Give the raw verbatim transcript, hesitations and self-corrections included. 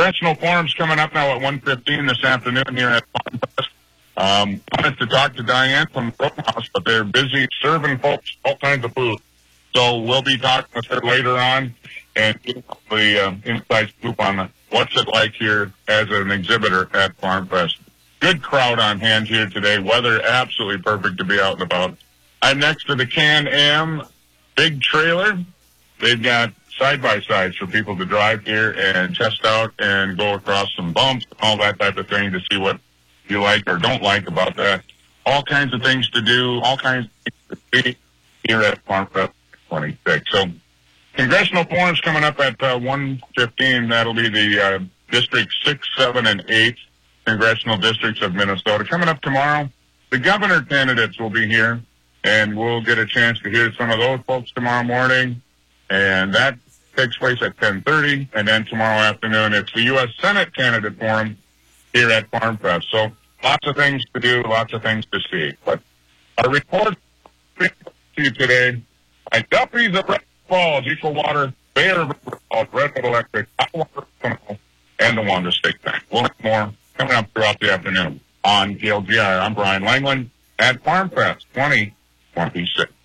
Congressional Forum's coming up now at one fifteen this afternoon here at Farm Fest. Um, wanted to talk to Diane from the Roadhouse, but they're busy serving folks all kinds of food. So we'll be talking with her later on and get the uh, inside scoop on what's it like here as an exhibitor at Farm Fest. Good crowd on hand here today. Weather absolutely perfect to be out and about. I'm next to the Can-Am big trailer. They've got side-by-sides for people to drive here and test out and go across some bumps, all that type of thing to see what you like or don't like about that. All kinds of things to do, all kinds of things to see here at Farm Fest twenty-six. So Congressional Forum's coming up at uh, one fifteen. That'll be the uh, District six, seven, and eight congressional districts of Minnesota. Coming up tomorrow, the governor candidates will be here, and we'll get a chance to hear some of those folks tomorrow morning. And that takes place at ten thirty. And then tomorrow afternoon, it's the U S Senate Candidate Forum here at Farm Fest. So lots of things to do, lots of things to see. But our report to you today, by Duffy's of Red Falls, Equal Water, Bayer Falls, Redwood Electric, Hot Water Chemical, and the Wanda State Bank. We'll have more coming up throughout the afternoon on K L G R. I'm Brian Langland at Farm Fest twenty twenty-six.